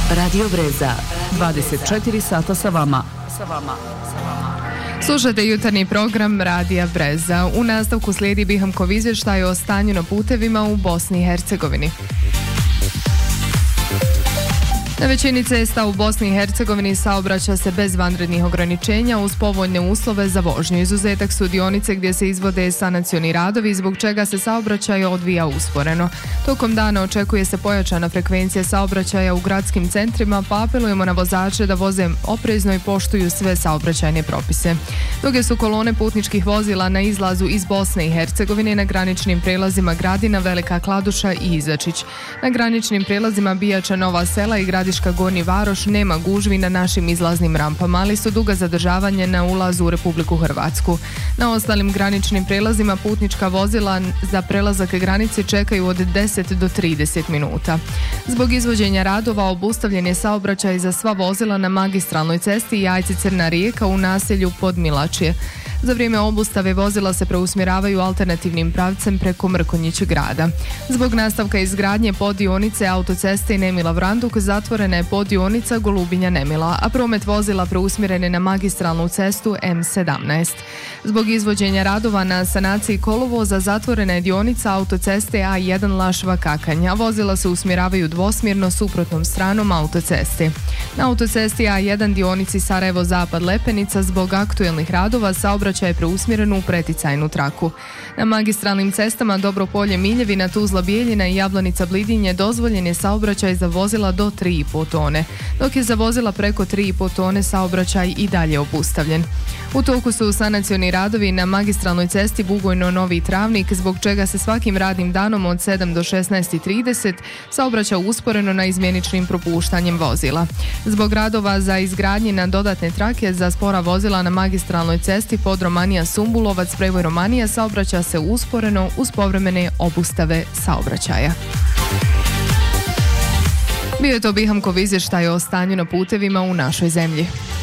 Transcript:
Radio Breza. 24 sata sa vama. Slušajte jutarnji program Radija Breza. U nastavku slijedi Bihamkov izvještaj o stanju na putevima u Bosni i Hercegovini. Na većini cesta u Bosni i Hercegovini saobraća se bez vanrednih ograničenja uz povoljne uslove za vožnju. Izuzetak su dionice gdje se izvode sanacioni radovi, zbog čega se saobraćaj odvija usporeno. Tokom dana očekuje se pojačana frekvencija saobraćaja u gradskim centrima, pa apelujemo na vozače da voze oprezno i poštuju sve saobraćajne propise. Duge su kolone putničkih vozila na izlazu iz Bosne i Hercegovine na graničnim prelazima Gradina, Velika Kladuša i Izačić. Na graničnim prelazima Bijača, Nova Sela i Gradiška, Gornji Varoš nema gužvi na našim izlaznim rampama, ali su duga zadržavanja na ulazu u Republiku Hrvatsku. Na ostalim graničnim prelazima putnička vozila za prelazak granice čekaju od 10 do 30 minuta. Zbog izvođenja radova obustavljen je saobraćaj za sva vozila na magistralnoj cesti Jajci-Crna Rijeka u naselju Podmilačje. Za vrijeme obustave vozila se preusmjeravaju alternativnim pravcem preko Mrkonjić grada. Zbog nastavka izgradnje poddionice autoceste Nemila-Vranduk zatvorena je poddionica Golubinja-Nemila, a promet vozila preusmjeren je na magistralnu cestu M17. Zbog izvođenja radova na sanaciji kolovoza zatvorena je dionica autoceste A1 Lašva-Kakanj, a vozila se usmjeravaju dvosmjerno suprotnom stranom autoceste. Na autocesti A1 dionici Sarajevo-Zapad-Lepenica zbog aktuelnih radova saobraćaj je preusmjeren u preticajnu traku. Na magistralnim cestama Dobropolje-Miljevina, Tuzla-Bijeljina i Jablanica-Blidinje dozvoljen je saobraćaj za vozila do 3,5 tone, dok je za vozila preko 3,5 tone saobraćaj i dalje obustavljen. U toku su sanacioni radovi na magistralnoj cesti Bugojno-Novi Travnik, zbog čega se svakim radnim danom od 7 do 16:30 saobraća usporeno na izmjeničnim propuštanjem vozila. Zbog radova za izgradnje na dodatne trake za spora vozila na magistralnoj cesti Podromanija-Sumbulovac, prevoj Romanija saobraća se usporeno uz povremene obustave saobraćaja. Bio je to Bihamkov izvještaj o stanju na putevima u našoj zemlji.